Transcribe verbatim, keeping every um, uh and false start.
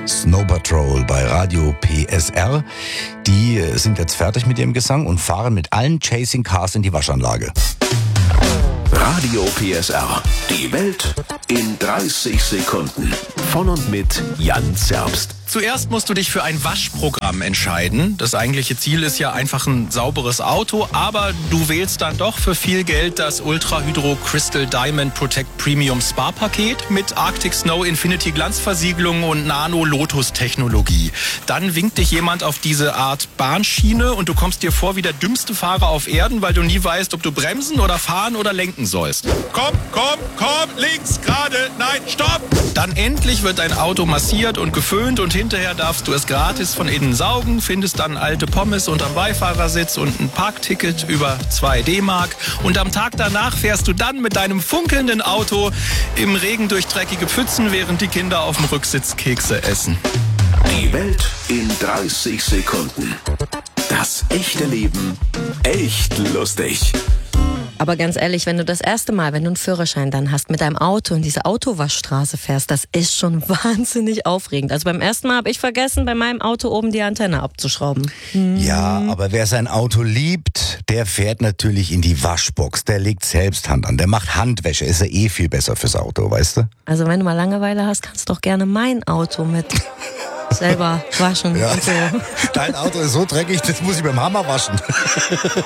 Snow Patrol bei Radio P S R. Die sind jetzt fertig mit ihrem Gesang und fahren mit allen Chasing Cars in die Waschanlage. Radio P S R. Die Welt in dreißig Sekunden. Von und mit Jan Zerbst. Zuerst musst du dich für ein Waschprogramm entscheiden. Das eigentliche Ziel ist ja einfach ein sauberes Auto, aber du wählst dann doch für viel Geld das Ultra Hydro Crystal Diamond Protect Premium Spa Paket mit Arctic Snow Infinity Glanzversiegelung und Nano Lotus Technologie. Dann winkt dich jemand auf diese Art Bahnschiene und du kommst dir vor wie der dümmste Fahrer auf Erden, weil du nie weißt, ob du bremsen oder fahren oder lenken sollst. Komm, komm, komm, links, gerade, nein, stopp! Dann endlich wird dein Auto massiert und geföhnt und hinterher darfst du es gratis von innen saugen, findest dann alte Pommes unterm Beifahrersitz und ein Parkticket über zwei D-Mark. Und am Tag danach fährst du dann mit deinem funkelnden Auto im Regen durch dreckige Pfützen, während die Kinder auf dem Rücksitz Kekse essen. Die Welt in dreißig Sekunden. Das echte Leben echt lustig. Aber ganz ehrlich, wenn du das erste Mal, wenn du einen Führerschein dann hast, mit deinem Auto in diese Autowaschstraße fährst, das ist schon wahnsinnig aufregend. Also beim ersten Mal habe ich vergessen, bei meinem Auto oben die Antenne abzuschrauben. Hm. Ja, aber wer sein Auto liebt, der fährt natürlich in die Waschbox. Der legt selbst Hand an. Der macht Handwäsche. Ist ja eh viel besser fürs Auto, weißt du? Also wenn du mal Langeweile hast, kannst du doch gerne mein Auto mit selber waschen. Ja. Und so. Dein Auto ist so dreckig, das muss ich beim Hammer waschen.